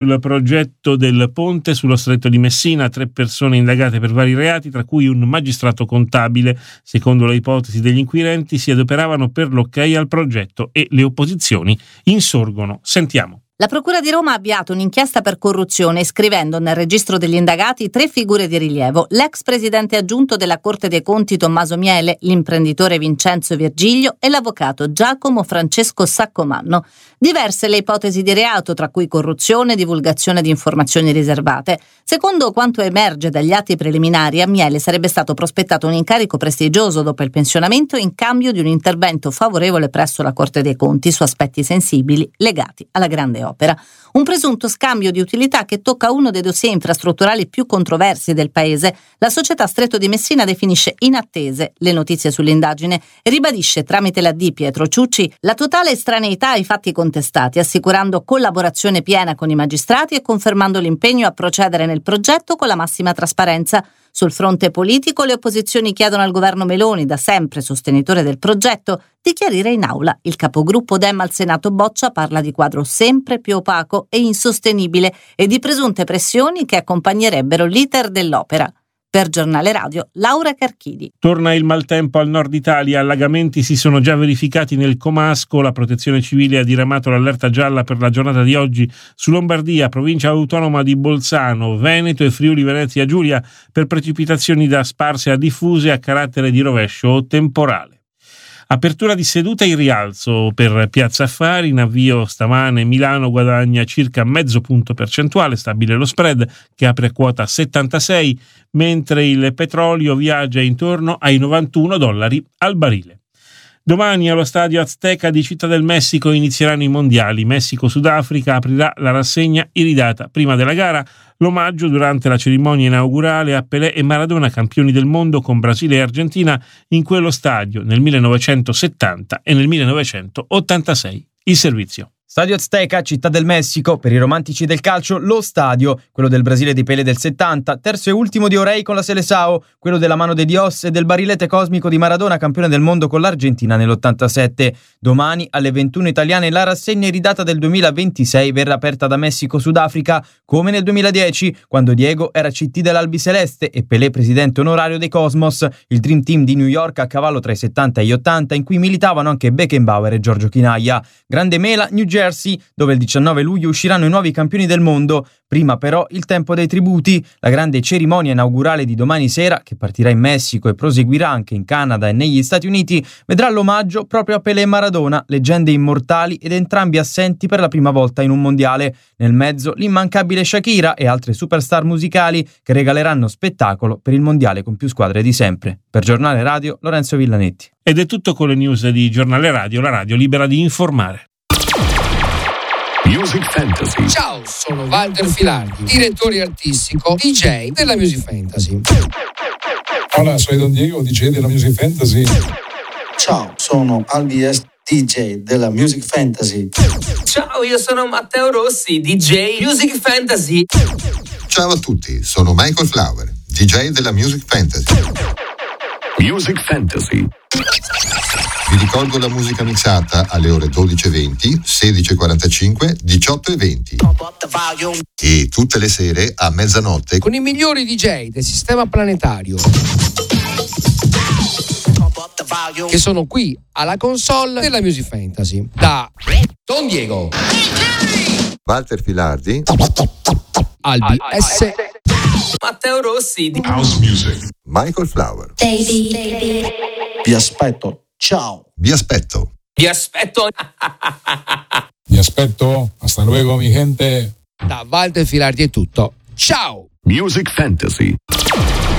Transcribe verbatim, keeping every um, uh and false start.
Il progetto del ponte sullo stretto di Messina, tre persone indagate per vari reati, tra cui un magistrato contabile. Secondo le ipotesi degli inquirenti si adoperavano per l'ok al progetto e le opposizioni insorgono. Sentiamo. La Procura di Roma ha avviato un'inchiesta per corruzione iscrivendo nel registro degli indagati tre figure di rilievo: l'ex presidente aggiunto della Corte dei Conti Tommaso Miele, l'imprenditore Vincenzo Virgilio e l'avvocato Giacomo Francesco Saccomanno. Diverse le ipotesi di reato, tra cui corruzione e divulgazione di informazioni riservate. Secondo quanto emerge dagli atti preliminari, a Miele sarebbe stato prospettato un incarico prestigioso dopo il pensionamento in cambio di un intervento favorevole presso la Corte dei Conti su aspetti sensibili legati alla grande opera. Un presunto scambio di utilità che tocca uno dei dossier infrastrutturali più controversi del paese. La società Stretto di Messina definisce inattese le notizie sull'indagine e ribadisce tramite l'A D Pietro Ciucci la totale estraneità ai fatti contestati, assicurando collaborazione piena con i magistrati e confermando l'impegno a procedere nel progetto con la massima trasparenza. Sul fronte politico, le opposizioni chiedono al governo Meloni, da sempre sostenitore del progetto, di chiarire in aula. Il capogruppo Dem al Senato Boccia parla di quadro sempre più opaco e insostenibile e di presunte pressioni che accompagnerebbero l'iter dell'opera. Per Giornale Radio, Laura Carchidi. Torna il maltempo al nord Italia, allagamenti si sono già verificati nel Comasco, la Protezione Civile ha diramato l'allerta gialla per la giornata di oggi su Lombardia, provincia autonoma di Bolzano, Veneto e Friuli Venezia Giulia per precipitazioni da sparse a diffuse a carattere di rovescio o temporale. Apertura di seduta in rialzo per Piazza Affari, in avvio stamane Milano guadagna circa mezzo punto percentuale, stabile lo spread che apre a quota settantasei, mentre il petrolio viaggia intorno ai novantuno dollari al barile. Domani allo stadio Azteca di Città del Messico inizieranno i mondiali. Messico-Sudafrica aprirà la rassegna iridata. Prima della gara, l'omaggio durante la cerimonia inaugurale a Pelé e Maradona, campioni del mondo con Brasile e Argentina, in quello stadio nel millenovecentosettanta e nel millenovecentottantasei. Il servizio. Stadio Azteca, Città del Messico, per i romantici del calcio lo stadio, quello del Brasile di Pelé del settanta, terzo e ultimo di Orei con la Seleção, quello della mano de Dios e del barilete cosmico di Maradona, campione del mondo con l'Argentina nell'ottantasette. Domani alle ventuno italiane la rassegna iridata del duemilaventisei verrà aperta da Messico-Sudafrica, come nel duemiladieci, quando Diego era C T dell'Albiceleste e Pelé presidente onorario dei Cosmos, il Dream Team di New York a cavallo tra i settanta e gli ottanta, in cui militavano anche Beckenbauer e Giorgio Chinaglia. Grande mela, New Jersey, dove il diciannove luglio usciranno i nuovi campioni del mondo. Prima però il tempo dei tributi. La grande cerimonia inaugurale di domani sera, che partirà in Messico e proseguirà anche in Canada e negli Stati Uniti, vedrà l'omaggio proprio a Pelé e Maradona, leggende immortali ed entrambi assenti per la prima volta in un mondiale. Nel mezzo l'immancabile Shakira e altre superstar musicali che regaleranno spettacolo per il mondiale con più squadre di sempre. Per Giornale Radio, Lorenzo Villanetti. Ed è tutto con le news di Giornale Radio, la radio libera di informare. Music Fantasy. Ciao, sono Walter Filardi, direttore artistico D J della Music Fantasy. Hola, soy Don Diego, D J della Music Fantasy. Ciao, sono Albi S, D J della Music Fantasy. Ciao, io sono Matteo Rossi, D J Music Fantasy. Ciao a tutti, sono Michael Flower, D J della Music Fantasy. Music Fantasy. Vi ricordo la musica mixata alle ore dodici e venti, sedici e quarantacinque, diciotto e venti. E tutte le sere a mezzanotte con i migliori D J del sistema planetario che sono qui alla console della Music Fantasy. Da Don Diego, Walter Filardi, Albi S, Matteo Rossi, House Music, Michael Flower. Baby, baby. Vi aspetto. Ciao. Vi aspetto. Vi aspetto. Vi aspetto. Hasta luego, mi gente. Da Walter Filardi è tutto. Ciao. Music Fantasy.